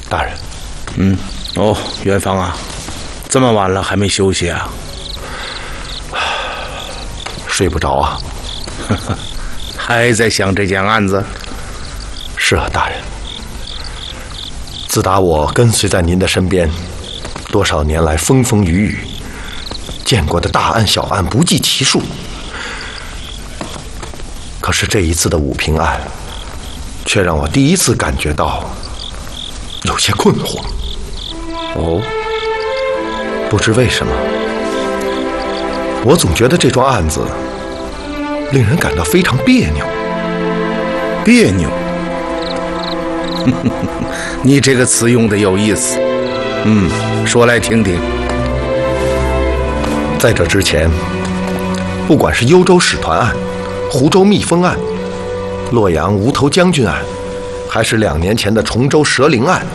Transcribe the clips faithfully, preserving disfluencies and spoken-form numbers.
大人。 嗯，哦，元芳啊，这么晚了还没休息啊？ 睡不着啊。 还在想这件案子？ 是啊，大人。自打我跟随在您的身边，多少年来风风雨雨，见过的大案小案不计其数。可是这一次的武平案，却让我第一次感觉到有些困惑。 哦， 不知为什么，我总觉得这桩案子令人感到非常别扭。 别扭？你这个词用的有意思。嗯，说来听听。 在这之前，不管是幽州使团案、湖州蜜蜂案、洛阳无头将军案，还是两年前的崇州蛇灵案，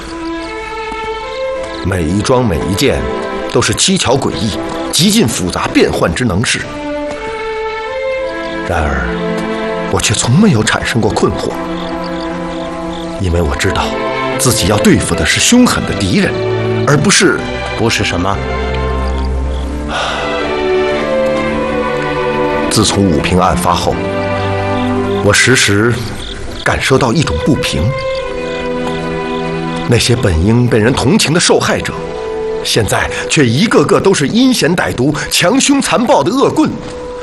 每一桩每一件都是蹊跷诡异、极尽复杂变幻之能事。然而，我却从没有产生过困惑，因为我知道自己要对付的是凶狠的敌人，而不是不是什么？ 自从武平案发后，我时时感受到一种不平。那些本应被人同情的受害者，现在却一个个都是阴险歹毒、强凶残暴的恶棍。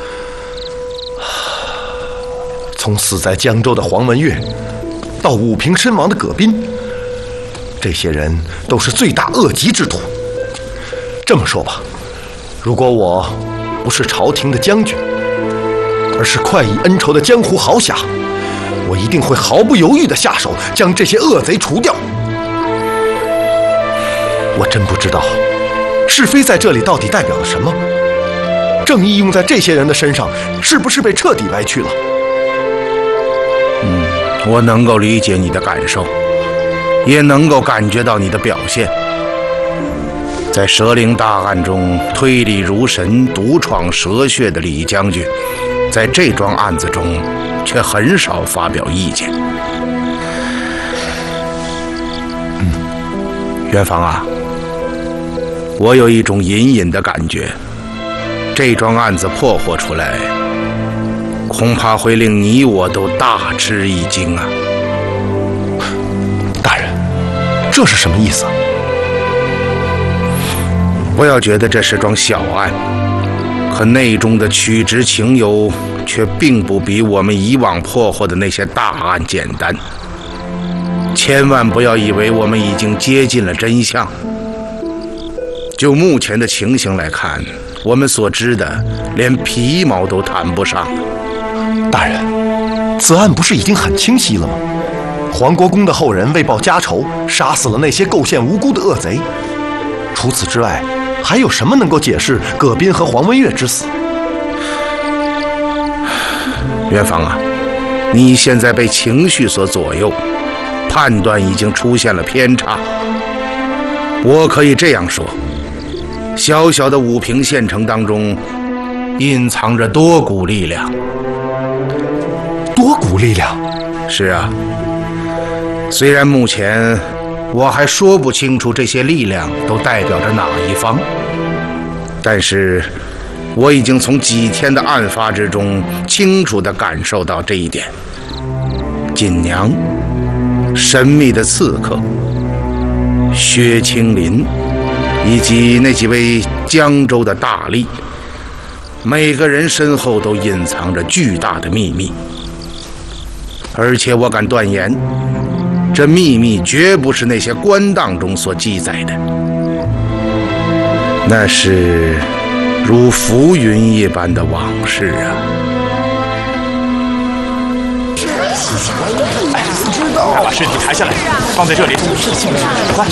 从死在江州的黄文岳，到武平身亡的葛斌，这些人都是罪大恶极之徒。这么说吧，如果我不是朝廷的将军，而是快意恩仇的江湖豪侠，我一定会毫不犹豫地下手，将这些恶贼除掉。我真不知道是非在这里到底代表了什么，正义用在这些人的身上，是不是被彻底歪曲了？ 嗯，我能够理解你的感受，也能够感觉到你的表现。在蛇灵大案中推理如神、独创蛇穴的李将军，在这桩案子中却很少发表意见。嗯，元芳啊，我有一种隐隐的感觉，这桩案子破获出来，恐怕会令你我都大吃一惊啊！ 大人，这是什么意思？ 不要觉得这是桩小案，可内中的曲直情由却并不比我们以往破获的那些大案简单。千万不要以为我们已经接近了真相。就目前的情形来看，我们所知的连皮毛都谈不上。 大人，此案不是已经很清晰了吗？黄国公的后人为报家仇，杀死了那些构陷无辜的恶贼。除此之外，还有什么能够解释葛斌和黄文岳之死？ 元芳啊，你现在被情绪所左右，判断已经出现了偏差。我可以这样说，小小的武平县城当中隐藏着多股力量。 多股力量？ 是啊，虽然目前我还说不清楚这些力量都代表着哪一方，但是我已经从几天的案发之中清楚地感受到这一点。锦娘、神秘的刺客、薛青林以及那几位江州的大吏，每个人身后都隐藏着巨大的秘密，而且我敢断言，这秘密绝不是那些官档中所记载的，那是如浮云一般的往事啊！ 哎，知道，快把尸体抬下来，放在这里。快！